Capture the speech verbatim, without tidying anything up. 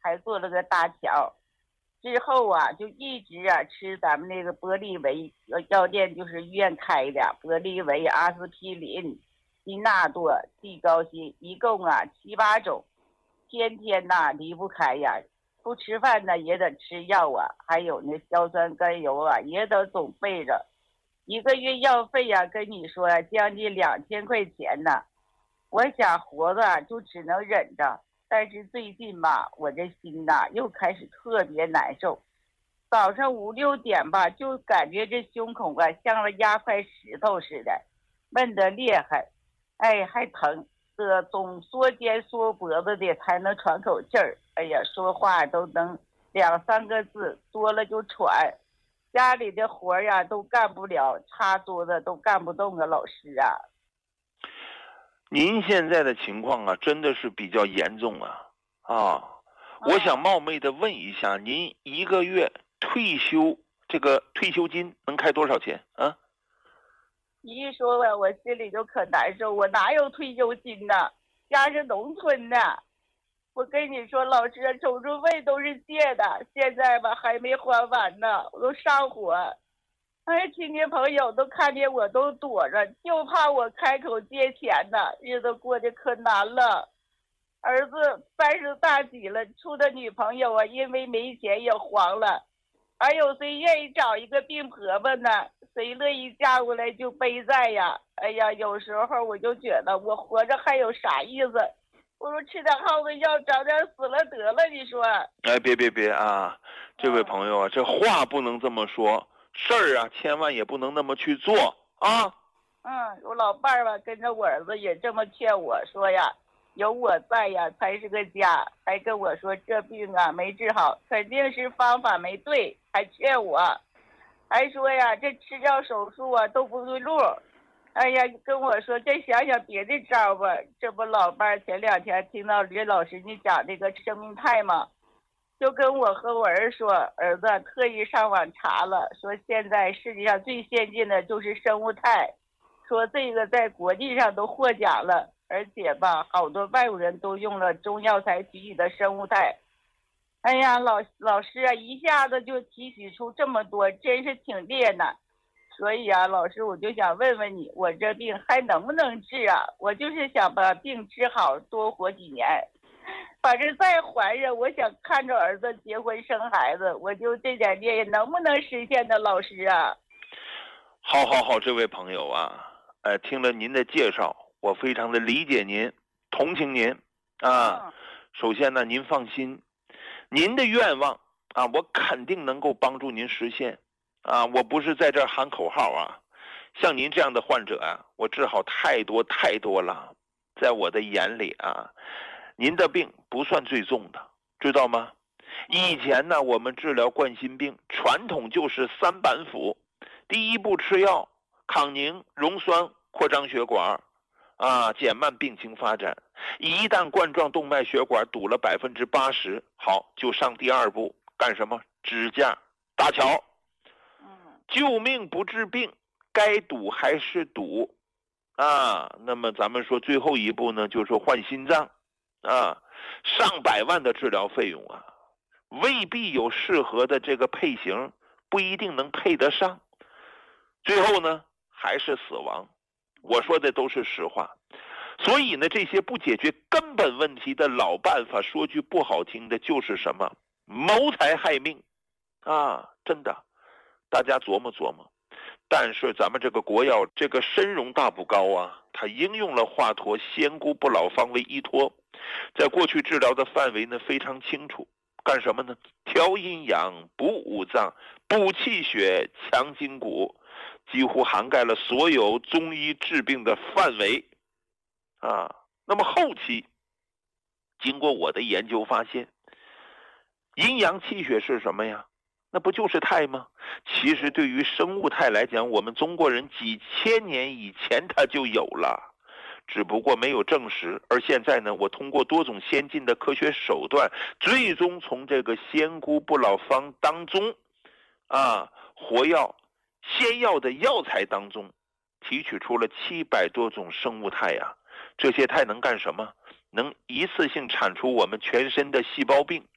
还做了个搭桥。之后啊，就一直啊吃咱们那个玻利维药店，就是医院开的玻利维、阿司匹林、金纳多、地高辛，一共啊七八种，天天呐、离不开呀。不吃饭呢也得吃药啊，还有那硝酸甘油啊也得总备着。一个月药费呀、跟你说将近两千块钱呢。我想活着就只能忍着。但是最近吧，我这心呐又开始特别难受，早上五六点吧，就感觉这胸口啊像了压块石头似的，闷得厉害，哎，还疼，这总缩肩缩脖子的才能喘口气儿，哎呀，说话都能两三个字，多了就喘。家里的活呀都干不了，擦桌子都干不动啊，老师啊。 您现在的情况啊，真的是比较严重啊！啊，我想冒昧的问一下，您一个月退休这个退休金能开多少钱啊？ 你一说吧，我心里就可难受。我哪有退休金呢？家是农村的。我跟你说，老师，手术费都是借的，现在吧还没还完呢，我都上火。哎，亲戚朋友都看见我都躲着，就怕我开口借钱呢，日子过得可难了。儿子三十大几了，处的女朋友啊，因为没钱也黄了。还有谁愿意找一个病婆婆呢？谁乐意嫁过来就背债呀？哎呀，有时候我就觉得我活着还有啥意思？不如吃点耗子药，早点死了得了。你说？ 哎，别别别啊，这位朋友啊，这话不能这么说。事儿啊，千万也不能那么去做啊！ 嗯，我老伴儿吧，跟着我儿子也这么劝我说呀，有我在呀才是个家，还跟我说这病啊没治好，肯定是方法没对，还劝我，还说呀这吃药手术啊都不对路。哎呀，跟我说再想想别的招吧。这不老伴儿前两天听到李老师你讲这个生命态嘛，就跟我和我儿说，儿子特意上网查了，说现在世界上最先进的就是生物态，说这个在国际上都获奖了，而且吧，好多外国人都用了中药材提取的生物态。哎呀，老老师啊，一下子就提取出这么多，真是挺厉害的。所以啊，老师，我就想问问你，我这病还能不能治啊？我就是想把病治好，多活几年。反正再怀着，我想看着儿子结婚生孩子，我就这点念能不能实现呢？老师啊， 好好好，这位朋友啊，呃，听了您的介绍，我非常的理解您，同情您啊。首先呢，您放心，您的愿望啊，我肯定能够帮助您实现啊。我不是在这儿喊口号啊，像您这样的患者啊，我治好太多太多了，在我的眼里啊。您的病不算最重的，知道吗？以前呢，我们治疗冠心病，传统就是三板斧。第一步吃药，抗凝、溶栓、扩张血管，啊，减慢病情发展。一旦冠状动脉血管堵了百分之八十，好，就上第二步，干什么？支架、搭桥。救命不治病，该堵还是堵，啊。那么咱们说最后一步呢，就是换心脏。啊，上百万的治疗费用啊，未必有适合的这个配型，不一定能配得上。最后呢，还是死亡。我说的都是实话。所以呢，这些不解决根本问题的老办法，说句不好听的，就是什么谋财害命啊！真的，大家琢磨琢磨。但是咱们这个国药这个参茸大补膏啊，它应用了华佗仙姑不老方为依托，在过去治疗的范围呢非常清楚，干什么呢？调阴阳、补五脏、补气血、强筋骨，几乎涵盖了所有中医治病的范围啊。那么后期经过我的研究发现，阴阳气血是什么呀？那不就是态吗？其实对于生物态来讲，我们中国人几千年以前它就有了，只不过没有证实。而现在呢，我通过多种先进的科学手段，最终从这个仙姑不老方当中啊，活药仙药的药材当中提取出了七百多种生物态呀。这些态能干什么？能一次性铲除我们全身的细胞病，